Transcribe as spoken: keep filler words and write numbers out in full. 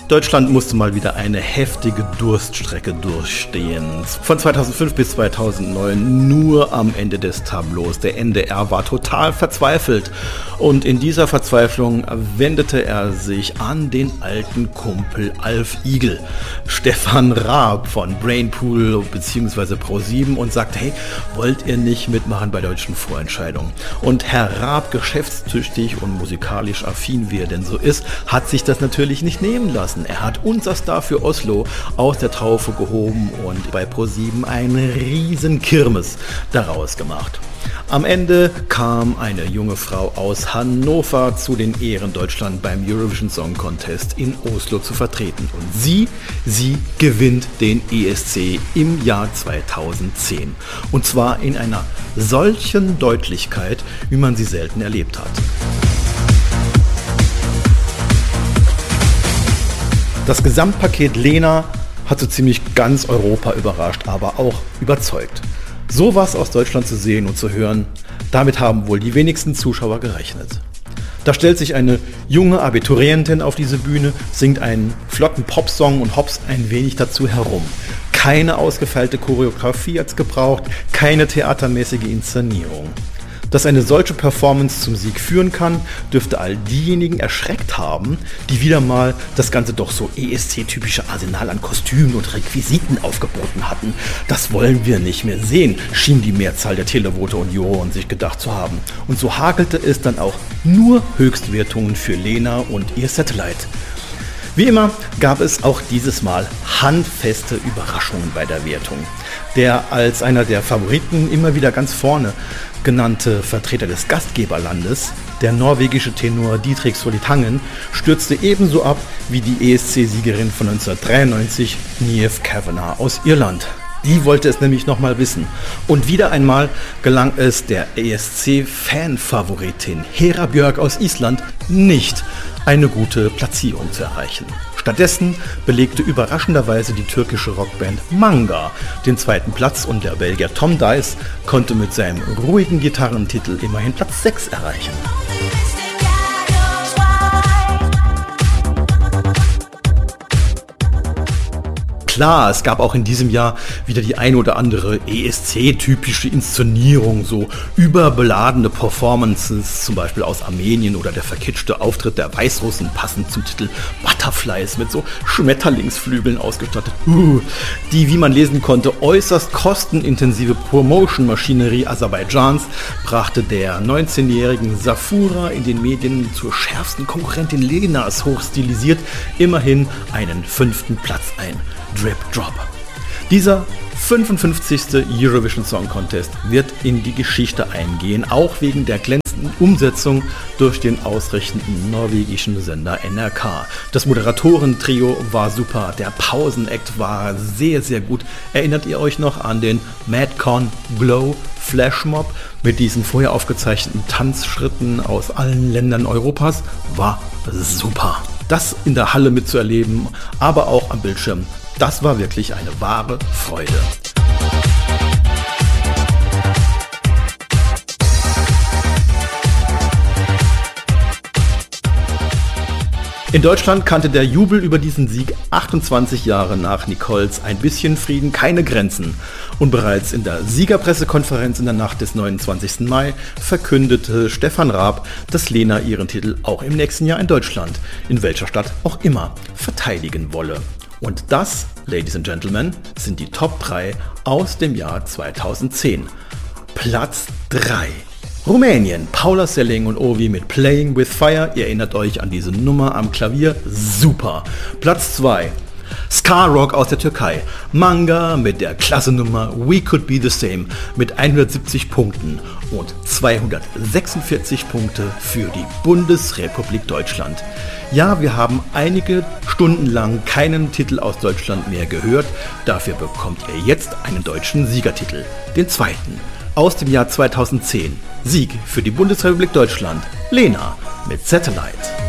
Deutschland musste mal wieder eine heftige Durststrecke durchstehen. Von zweitausendfünf bis zweitausendneun nur am Ende des Tableaus. Der N D R war total verzweifelt und in dieser Verzweiflung wendete er sich an den alten Kumpel Alf Igel, Stefan Raab von Brainpool bzw. ProSieben und sagte, hey, wollt ihr nicht mitmachen bei deutschen Vorentscheidungen? Und Herr Raab, geschäftstüchtig und musikalisch affin wie er denn so ist, hat sich das natürlich nicht nehmen lassen. Er hat unser Star für Oslo aus der Taufe gehoben und bei ProSieben eine riesen Kirmes daraus gemacht. Am Ende kam eine junge Frau aus Hannover zu den Ehren Deutschland beim Eurovision Song Contest in Oslo zu vertreten. Und sie, sie gewinnt den E S C im Jahr zweitausendzehn. Und zwar in einer solchen Deutlichkeit, wie man sie selten erlebt hat. Das Gesamtpaket Lena hat so ziemlich ganz Europa überrascht, aber auch überzeugt. Sowas aus Deutschland zu sehen und zu hören, damit haben wohl die wenigsten Zuschauer gerechnet. Da stellt sich eine junge Abiturientin auf diese Bühne, singt einen flotten Popsong und hopst ein wenig dazu herum. Keine ausgefeilte Choreografie hat's gebraucht, keine theatermäßige Inszenierung. Dass eine solche Performance zum Sieg führen kann, dürfte all diejenigen erschreckt haben, die wieder mal das Ganze doch so E S C-typische Arsenal an Kostümen und Requisiten aufgeboten hatten. Das wollen wir nicht mehr sehen, schien die Mehrzahl der Televoter und Juroren sich gedacht zu haben. Und so hakelte es dann auch nur Höchstwertungen für Lena und ihr Satellite. Wie immer gab es auch dieses Mal handfeste Überraschungen bei der Wertung. Der als einer der Favoriten immer wieder ganz vorne genannte Vertreter des Gastgeberlandes, der norwegische Tenor Didrik Solli-Tangen, stürzte ebenso ab wie die E S C-Siegerin von neunzehnhundertdreiundneunzig, Niamh Kavanagh aus Irland. Die wollte es nämlich nochmal wissen. Und wieder einmal gelang es der E S C-Fan-Favoritin Hera Björk aus Island nicht, eine gute Platzierung zu erreichen. Stattdessen belegte überraschenderweise die türkische Rockband Manga den zweiten Platz und der Belgier Tom Dice konnte mit seinem ruhigen Gitarrentitel immerhin Platz sechs erreichen. Klar, es gab auch in diesem Jahr wieder die eine oder andere E S C-typische Inszenierung, so überbeladene Performances, zum Beispiel aus Armenien oder der verkitschte Auftritt der Weißrussen, passend zum Titel Butterflies mit so Schmetterlingsflügeln ausgestattet. Uh, die, wie man lesen konnte, äußerst kostenintensive Promotion-Maschinerie Aserbaidschans brachte der neunzehnjährigen Safura in den Medien zur schärfsten Konkurrentin Lenas hochstilisiert immerhin einen fünften Platz ein. Drip Drop. Dieser fünfundfünfzigste Eurovision Song Contest wird in die Geschichte eingehen, auch wegen der glänzenden Umsetzung durch den ausrichtenden norwegischen Sender N R K. Das Moderatorentrio war super, der Pausenakt war sehr, sehr gut. Erinnert ihr euch noch an den Madcon Glow Flashmob mit diesen vorher aufgezeichneten Tanzschritten aus allen Ländern Europas? War super. Das in der Halle mitzuerleben, aber auch am Bildschirm, das war wirklich eine wahre Freude. In Deutschland kannte der Jubel über diesen Sieg achtundzwanzig Jahre nach Nicoles Ein bisschen Frieden keine Grenzen. Und bereits in der Siegerpressekonferenz in der Nacht des neunundzwanzigsten Mai verkündete Stefan Raab, dass Lena ihren Titel auch im nächsten Jahr in Deutschland, in welcher Stadt auch immer, verteidigen wolle. Und das, Ladies and Gentlemen, sind die Top drei aus dem Jahr zweitausendzehn. Platz drei. Rumänien, Paula Selling und Ovi mit Playing with Fire. Ihr erinnert euch an diese Nummer am Klavier. Super. Platz zwei. Ska Rock aus der Türkei. Manga mit der klasse Nummer We Could Be The Same mit hundertsiebzig Punkten und zweihundertsechsundvierzig Punkte für die Bundesrepublik Deutschland. Ja, wir haben einige Stunden lang keinen Titel aus Deutschland mehr gehört. Dafür bekommt ihr jetzt einen deutschen Siegertitel, den zweiten. Aus dem Jahr zweitausendzehn. Sieg für die Bundesrepublik Deutschland. Lena mit Satellite.